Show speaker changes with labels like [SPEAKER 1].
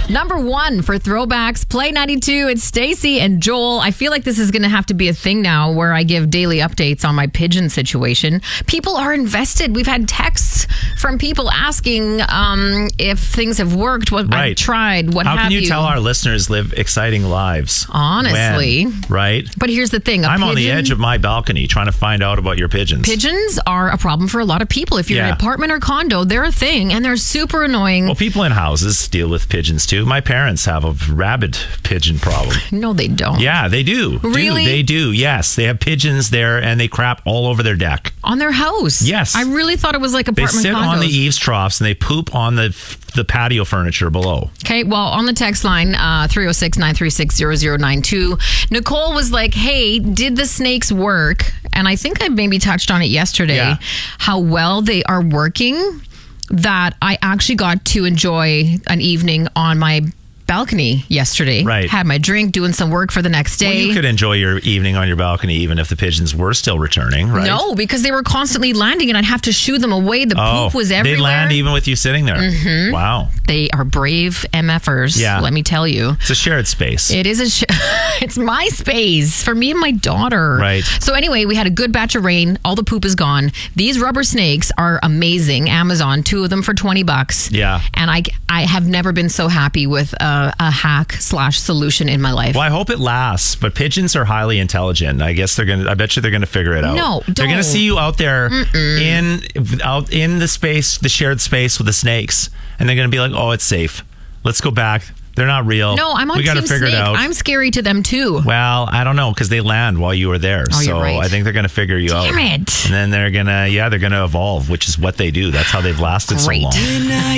[SPEAKER 1] Number 1 for throwbacks, Play 92. It's Stacey and Joel. I feel like this is going to have to be a thing now where I give daily updates on my pigeon situation. People are invested. We've had texts from people asking if things have worked, what I've tried, what have you.
[SPEAKER 2] How can you tell our listeners live exciting lives?
[SPEAKER 1] Honestly.
[SPEAKER 2] When, right?
[SPEAKER 1] But here's the thing.
[SPEAKER 2] I'm on the edge of my balcony trying to find out about your pigeons.
[SPEAKER 1] Pigeons are a problem for a lot of people. If you're in an apartment or condo, they're a thing, and they're super annoying.
[SPEAKER 2] Well, people in houses deal with pigeons too. My parents have a rabid pigeon problem.
[SPEAKER 1] No, they don't.
[SPEAKER 2] Yeah, they do.
[SPEAKER 1] Really?
[SPEAKER 2] They do, yes. They have pigeons there, and they crap all over their deck.
[SPEAKER 1] On their house?
[SPEAKER 2] Yes.
[SPEAKER 1] I really thought it was like apartment condos.
[SPEAKER 2] They sit on the eaves troughs, and they poop on the patio furniture below.
[SPEAKER 1] Okay, well, on the text line, 306-936-0092, Nicole was like, hey, did the snakes work? And I think I maybe touched on it yesterday, how well they are working, that I actually got to enjoy an evening on my balcony yesterday.
[SPEAKER 2] Right.
[SPEAKER 1] Had my drink, doing some work for the next day.
[SPEAKER 2] Well, you could enjoy your evening on your balcony even if the pigeons were still returning, right?
[SPEAKER 1] No, because they were constantly landing and I'd have to shoo them away. The poop was everywhere.
[SPEAKER 2] They land even with you sitting there.
[SPEAKER 1] Mm-hmm.
[SPEAKER 2] Wow.
[SPEAKER 1] They are brave MFers, let me tell you.
[SPEAKER 2] It's a shared space.
[SPEAKER 1] It is it's my space for me and my daughter.
[SPEAKER 2] Right.
[SPEAKER 1] So anyway, we had a good batch of rain. All the poop is gone. These rubber snakes are amazing. Amazon, 2 of them for $20.
[SPEAKER 2] Yeah.
[SPEAKER 1] And I have never been so happy with a hack/solution in my life.
[SPEAKER 2] Well, I hope it lasts, but pigeons are highly intelligent. I bet you they're gonna figure it out.
[SPEAKER 1] No, don't.
[SPEAKER 2] They're gonna see you out there in the space, the shared space with the snakes, and they're gonna be like, oh, it's safe. Let's go back. They're not real.
[SPEAKER 1] No, I'm on
[SPEAKER 2] we gotta
[SPEAKER 1] Team
[SPEAKER 2] figure
[SPEAKER 1] Snake.
[SPEAKER 2] it out.
[SPEAKER 1] I'm scary to them too.
[SPEAKER 2] Well, I don't know, because they land while you were there.
[SPEAKER 1] Oh,
[SPEAKER 2] so
[SPEAKER 1] you're right.
[SPEAKER 2] I think they're gonna figure you out.
[SPEAKER 1] Damn it.
[SPEAKER 2] And then they're gonna evolve, which is what they do. That's how they've lasted so long.